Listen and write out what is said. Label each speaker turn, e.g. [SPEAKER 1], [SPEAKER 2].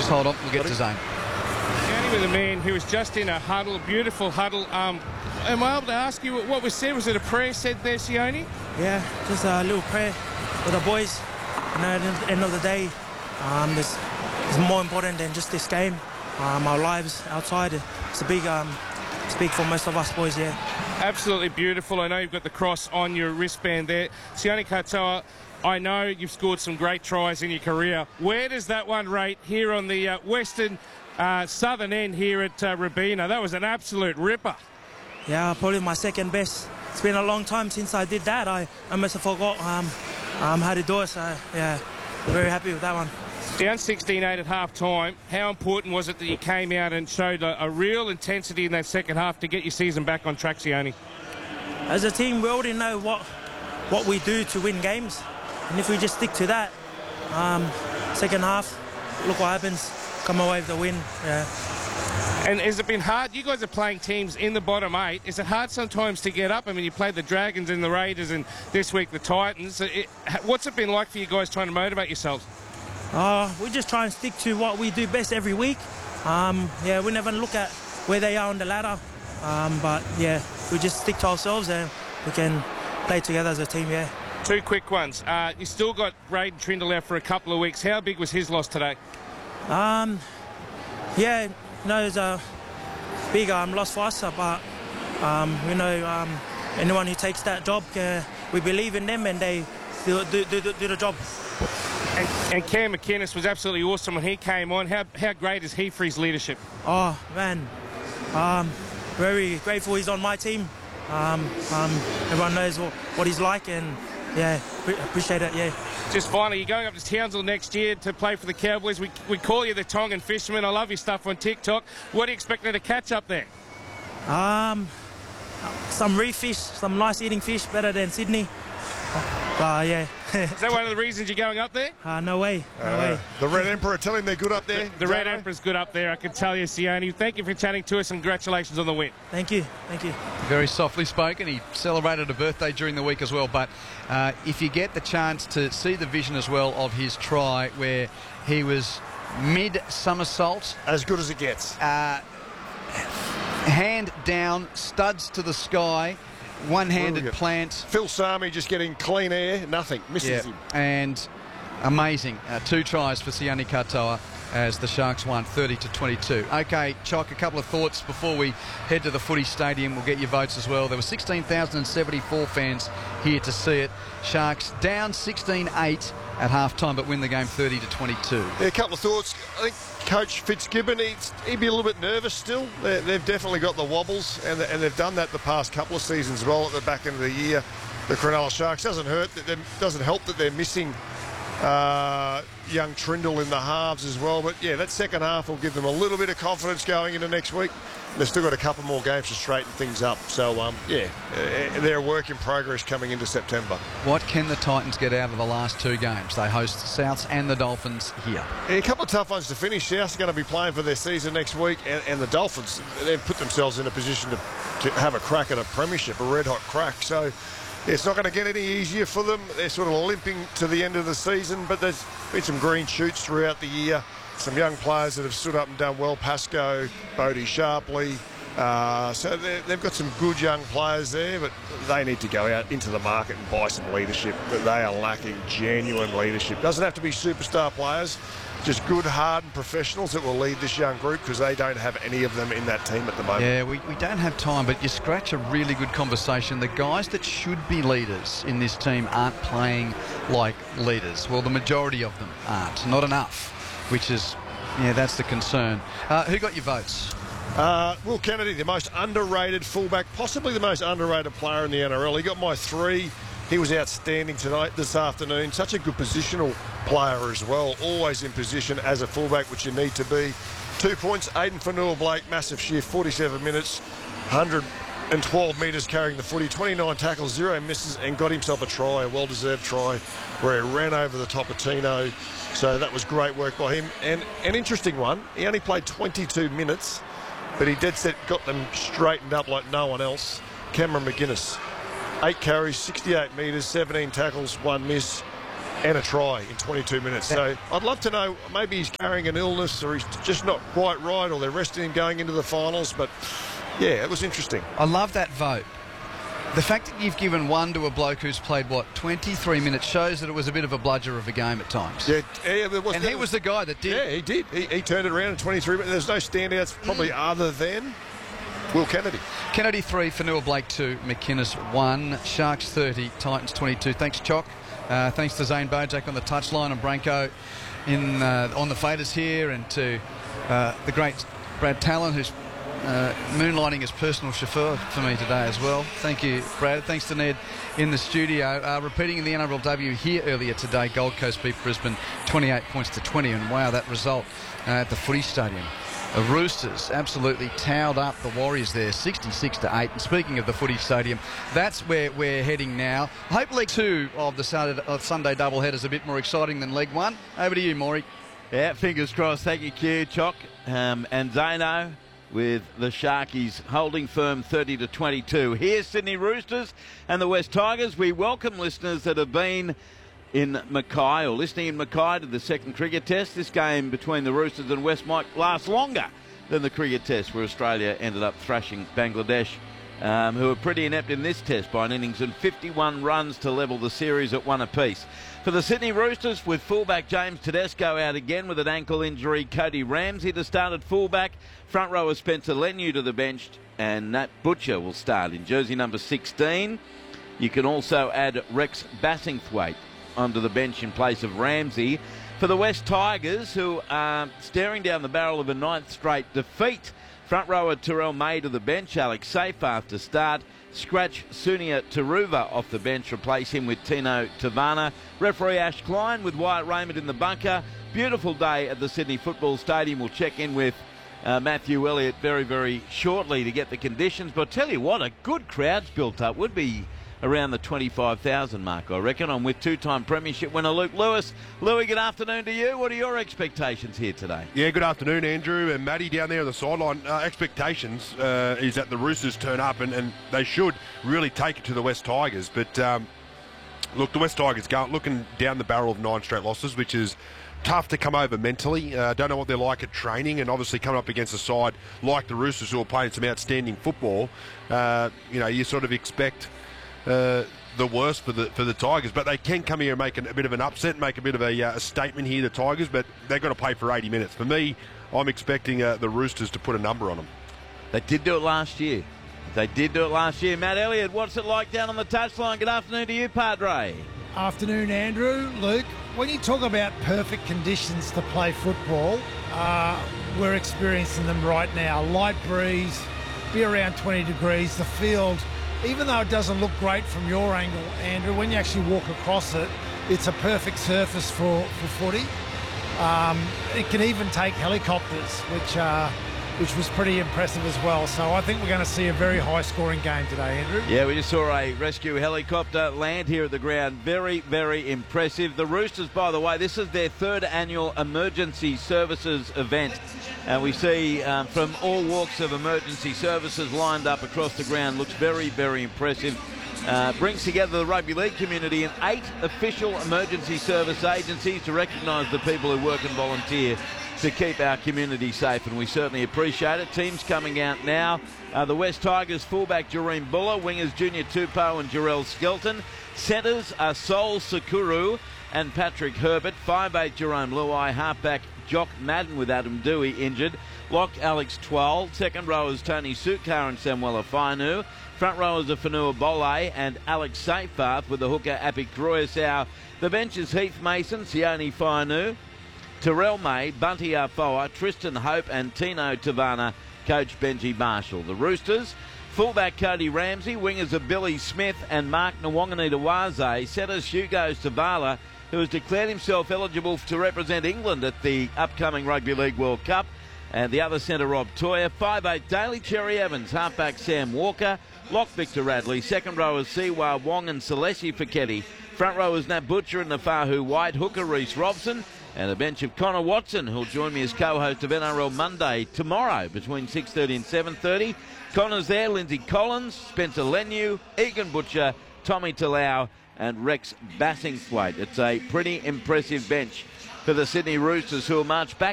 [SPEAKER 1] Just hold on, we'll get to Zane.
[SPEAKER 2] Counting with a man who was just in a huddle, a beautiful huddle. Am I able to ask you what was said? Was it a prayer said there, Sione?
[SPEAKER 3] Yeah, just a little prayer for the boys. You know, at the end of the day, this is more important than just this game. Our lives outside, it's a big, big for most of us boys, yeah.
[SPEAKER 2] Absolutely beautiful. I know you've got the cross on your wristband there. Sione Katoa, I know you've scored some great tries in your career. Where does that one rate here on the western southern end here at Robina? That was an absolute ripper.
[SPEAKER 3] Yeah, probably my second best. It's been a long time since I did that. I must have forgot how to do it, so yeah, very happy with that one.
[SPEAKER 2] Down 16-8 at half-time. How important was it that you came out and showed a real intensity in that second half to get your season back on track, Sione?
[SPEAKER 3] As a team, we already know what we do to win games. And if we just stick to that, second half, look what happens. Come away with the win, yeah.
[SPEAKER 2] And has it been hard? You guys are playing teams in the bottom 8. Is it hard sometimes to get up? I mean, you played the Dragons and the Raiders and this week the Titans. What's it been like for you guys trying to motivate yourselves?
[SPEAKER 3] We just try and stick to what we do best every week. Yeah, we never look at where they are on the ladder. But, yeah, we just stick to ourselves and we can play together as a team, yeah.
[SPEAKER 2] Two quick ones. You still got Braden Trindle out for a couple of weeks. How big was his loss today?
[SPEAKER 3] Yeah, it's a big loss for us, but you know, anyone who takes that job, we believe in them and they do the job.
[SPEAKER 2] And Cam McInnes was absolutely awesome when he came on. How great is he for his leadership?
[SPEAKER 3] Oh man, very grateful he's on my team. Everyone knows what he's like, and yeah, appreciate it. Yeah.
[SPEAKER 2] Just finally, you're going up to Townsville next year to play for the Cowboys. We call you the Tongan Fisherman. I love your stuff on TikTok. What are you expecting to catch up there?
[SPEAKER 3] Some reef fish, some nice eating fish, better than Sydney. Yeah.
[SPEAKER 2] Is that one of the reasons you're going up there?
[SPEAKER 3] No way. No way.
[SPEAKER 4] The Red Emperor, tell him they're good up there.
[SPEAKER 2] The Red Emperor's good up there, I can tell you, Sione. Thank you for chatting to us and congratulations on the win.
[SPEAKER 3] Thank you. Thank you.
[SPEAKER 1] Very softly spoken. He celebrated a birthday during the week as well. But if you get the chance to see the vision as well of his try where he was mid-somersault.
[SPEAKER 4] As good as it gets.
[SPEAKER 1] Hand down, studs to the sky. One-handed plant.
[SPEAKER 4] Phil Sami just getting clean air, nothing, misses him.
[SPEAKER 1] And amazing. 2 tries for Sione Katoa as the Sharks won 30-22. Okay, Chock, a couple of thoughts before we head to the footy stadium. We'll get your votes as well. There were 16,074 fans here to see it. Sharks down 16-8 at half-time, but win the game 30-22.
[SPEAKER 4] Yeah, a couple of thoughts. I think Coach Fitzgibbon, he'd be a little bit nervous still. They've definitely got the wobbles, and they've done that the past couple of seasons as well at the back end of the year. The Cronulla Sharks doesn't help that they're missing young Trindle in the halves as well. But yeah, that second half will give them a little bit of confidence going into next week. They've still got a couple more games to straighten things up. So, yeah, they're a work in progress coming into September.
[SPEAKER 1] What can the Titans get out of the last 2 games? They host the Souths and the Dolphins here.
[SPEAKER 4] Yeah, a couple of tough ones to finish. Souths are going to be playing for their season next week, and the Dolphins, they've put themselves in a position to have a crack at a premiership, a red-hot crack. So it's not going to get any easier for them. They're sort of limping to the end of the season, but there's been some green shoots throughout the year. Some young players that have stood up and done well. Pascoe, Bodie Sharpley. So they've got some good young players there, but they need to go out into the market and buy some leadership. But they are lacking genuine leadership. Doesn't have to be superstar players, just good, hardened professionals that will lead this young group, because they don't have any of them in that team at the moment.
[SPEAKER 1] Yeah, we don't have time, but you scratch a really good conversation. The guys that should be leaders in this team aren't playing like leaders. Well, the majority of them aren't. Not enough, which is, yeah, that's the concern. Who got your votes?
[SPEAKER 4] Will Kennedy, the most underrated fullback, possibly the most underrated player in the NRL. He got my 3. He was outstanding this afternoon. Such a good positional player as well. Always in position as a fullback, which you need to be. 2 points, Aiden Fanua-Blake, massive shift, 47 minutes, 112 metres carrying the footy, 29 tackles, 0 misses, and got himself a try, a well-deserved try, where he ran over the top of Tino. So that was great work by him. And an interesting one, he only played 22 minutes, but he dead set got them straightened up like no one else. Cameron McInnes, 8 carries, 68 metres, 17 tackles, 1 miss. and a try in 22 minutes. So I'd love to know, maybe he's carrying an illness or he's just not quite right, or they're resting him going into the finals. But yeah, it was interesting.
[SPEAKER 1] I love that vote. The fact that you've given one to a bloke who's played, 23 minutes shows that it was a bit of a bludger of a game at times.
[SPEAKER 4] Yeah,
[SPEAKER 1] he was the guy that did.
[SPEAKER 4] Yeah, he did. He turned it around in 23 minutes. There's no standouts probably other than Will Kennedy.
[SPEAKER 1] Kennedy 3, Fanua Blake 2, McInnes 1, Sharks 30, Titans 22. Thanks, Chock. Thanks to Zane Bojack on the touchline and Branko on the faders here, and to the great Brad Talon, who's moonlighting as personal chauffeur for me today as well. Thank you, Brad. Thanks to Ned in the studio. Repeating in the NRLW here earlier today, Gold Coast beat Brisbane 28 points to 20, and wow, that result at the footy stadium. The Roosters absolutely towed up the Warriors there, 66 to 8. And speaking of the footy stadium, that's where we're heading now. I hope Leg 2 of the Sunday doubleheader is a bit more exciting than Leg 1. Over to you, Maury.
[SPEAKER 5] Yeah, fingers crossed. Thank you, Q, Chock, and Zano, with the Sharkies holding firm 30 to 22. Here's Sydney Roosters and the West Tigers. We welcome listeners that have been in Mackay, or listening in Mackay, to the second cricket test. This game between the Roosters and West might last longer than the cricket test, where Australia ended up thrashing Bangladesh, who were pretty inept in this test by an innings and 51 runs to level the series at 1 apiece. For the Sydney Roosters, with fullback James Tedesco out again with an ankle injury, Cody Ramsey to start at fullback, front rower Spencer Leniu to the bench, and Nat Butcher will start in jersey number 16. You can also add Rex Bassingthwaite onto the bench in place of Ramsey. For the West Tigers, who are staring down the barrel of a 9th straight defeat, front rower Terrell May to the bench, Alex Seyfarth to start, scratch Sunia Taruva off the bench, replace him with Tino Tavana. Referee Ash Klein with Wyatt Raymond in the bunker. Beautiful day at the Sydney Football Stadium. We'll check in with Matthew Elliott very, very shortly to get the conditions. But I'll tell you what, a good crowd's built up. Would be around the 25,000 mark, I reckon. I'm with two-time premiership winner Luke Lewis. Louis, good afternoon to you. What are your expectations here today?
[SPEAKER 6] Yeah, good afternoon, Andrew and Matty down there on the sideline. Expectations is that the Roosters turn up and they should really take it to the West Tigers. But look, the West Tigers looking down the barrel of 9 straight losses, which is tough to come over mentally. Don't know what they're like at training, and obviously coming up against a side like the Roosters who are playing some outstanding football. You sort of expect the worst for the Tigers, but they can come here and make a bit of an upset, make a bit of a statement here, the Tigers, but they've got to play for 80 minutes. For me, I'm expecting the Roosters to put a number on them.
[SPEAKER 5] They did do it last year. Matt Elliott, what's it like down on the touchline? Good afternoon to you, Padre.
[SPEAKER 7] Afternoon, Andrew. Luke, when you talk about perfect conditions to play football, we're experiencing them right now. Light breeze, be around 20 degrees. The field, even though it doesn't look great from your angle, Andrew, when you actually walk across it, it's a perfect surface for footy. It can even take helicopters, which was pretty impressive as well. So I think we're going to see a very high-scoring game today, Andrew.
[SPEAKER 5] Yeah, we just saw a rescue helicopter land here at the ground. Very, very impressive. The Roosters, by the way, this is their 3rd annual emergency services event. And we see from all walks of emergency services lined up across the ground. Looks very, very impressive. Brings together the rugby league community and 8 official emergency service agencies to recognise the people who work and volunteer to keep our community safe, and we certainly appreciate it. Teams coming out now. The West Tigers fullback Jareem Buller, wingers Junior Tupou and Jarrell Skelton. Centres are Sol Sakuru and Patrick Herbert. 5'8" Jerome Luai, halfback Jock Madden with Adam Dewey injured. Lock Alex Twal. Second rowers Tony Sukar and Samuela Fainu. Front rowers are Fanua Bole and Alex Seyfarth with the hooker Api Kroesau. The bench is Heath Mason, Sione Fainu, Terrell May, Bunty Afoa, Tristan Hope and Tino Tavana, coach Benji Marshall. The Roosters, fullback Cody Ramsey, wingers are Billy Smith and Mark Nwanganitawaze, setters Hugo Savala, who has declared himself eligible to represent England at the upcoming Rugby League World Cup, and the other centre Rob Toyer, 5'8" Daly Cherry Evans, halfback Sam Walker, lock Victor Radley, second rowers Siwa Wong and Celesi Fiketti, front rowers Nat Butcher and Nafahu White, hooker Reece Robson, and a bench of Connor Watson, who'll join me as co-host of NRL Monday tomorrow between 6:30 and 7:30. Connor's there, Lindsay Collins, Spencer Leniu, Egan Butcher, Tommy Talau and Rex Bassingthwaite. It's a pretty impressive bench for the Sydney Roosters, who will march back